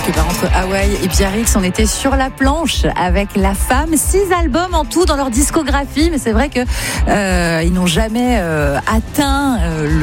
quelque part entre Hawaï et Biarritz. On était sur la planche avec La Femme. 6 albums en tout dans leur discographie, mais c'est vrai que ils n'ont jamais atteint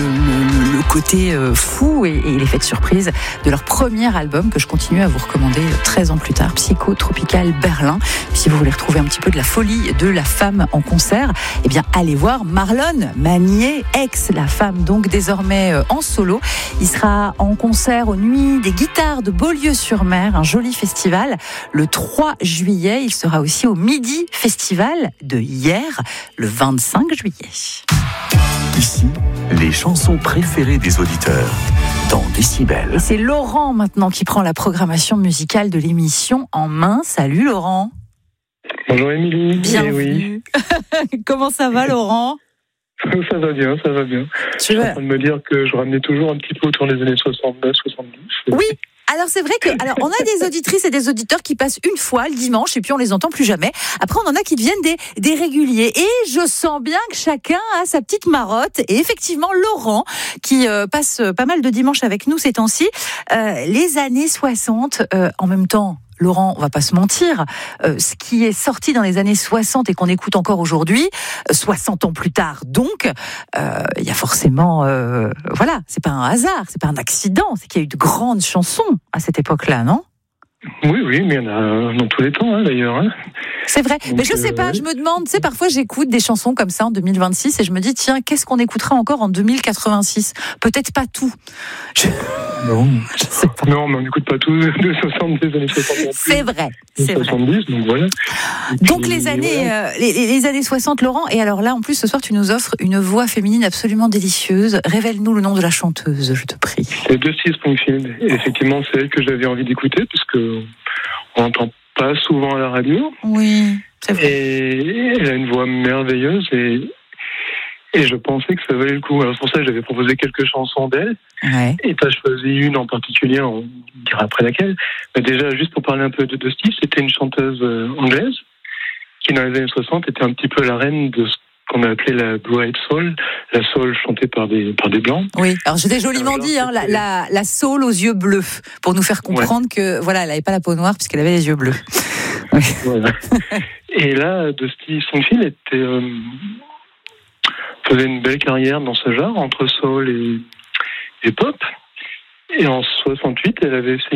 le côté fou et l'effet de surprise de leur premier album que je continue à vous recommander 13 ans plus tard, Psycho Tropical Berlin. Puis si vous voulez retrouver un petit peu de la folie de La Femme en concert, eh bien allez voir Marlon Manier, ex La Femme, donc désormais en solo. Il sera en concert aux Nuits des Guitares de Beaulieu-sur-Mer, un joli festival, le 3 juillet. Il sera aussi au Midi Festival de Hyères, le 25 juillet. Ici, les chansons préférées des auditeurs dans Décibel. Et c'est Laurent maintenant qui prend la programmation musicale de l'émission en main. Salut Laurent. Bonjour Émilie. Bienvenue. Oui. Comment ça va Laurent ? Ça va bien, ça va bien. Je suis en train de me dire que je ramenais toujours un petit peu autour des années 69, 70. Oui. Alors c'est vrai que, on a des auditrices et des auditeurs qui passent une fois le dimanche et puis on les entend plus jamais. Après on en a qui deviennent des réguliers et je sens bien que chacun a sa petite marotte. Et effectivement Laurent qui passe pas mal de dimanches avec nous ces temps-ci, les années 60 en même temps. Laurent, on va pas se mentir, ce qui est sorti dans les années 60 et qu'on écoute encore aujourd'hui, 60 ans plus tard, donc, il y a forcément, voilà, c'est pas un hasard, c'est pas un accident, c'est qu'il y a eu de grandes chansons à cette époque-là, non ? Oui, mais il y en a dans tous les temps, d'ailleurs. Hein. C'est vrai, donc, mais je sais pas, je me demande, tu sais, parfois j'écoute des chansons comme ça en 2026 et je me dis, tiens, qu'est-ce qu'on écoutera encore en 2086 ? Peut-être pas tout. Non, je sais pas. Non, mais on n'écoute pas tout de 60 des années 60 non plus. C'est vrai, c'est 70, vrai. Donc voilà. Donc puis, les années, voilà. les années 60, Laurent, et alors là, en plus, ce soir, tu nous offres une voix féminine absolument délicieuse. Révèle-nous le nom de la chanteuse, je te prie. C'est Dusty Springfield. Et effectivement, c'est elle que j'avais envie d'écouter, puisque on n'entend pas souvent à la radio. Oui, c'est vrai. Et elle a une voix merveilleuse et je pensais que ça valait le coup. Alors, c'est pour ça que j'avais proposé quelques chansons d'elle. Ouais. Et tu as choisi une en particulier, on dira après laquelle. Mais déjà, juste pour parler un peu de Dusty, c'était une chanteuse anglaise qui, dans les années 60, était un petit peu la reine de ce qu'on a appelé la Blue Eyed Soul, la soul chantée par des Blancs. Oui, alors je t'ai joliment dit, hein, la soul aux yeux bleus, pour nous faire comprendre que, voilà, elle n'avait pas la peau noire puisqu'elle avait les yeux bleus. Oui. Voilà. Et là, Dusty Springfield faisait une belle carrière dans ce genre, entre soul et pop. Et en 68, elle avait fait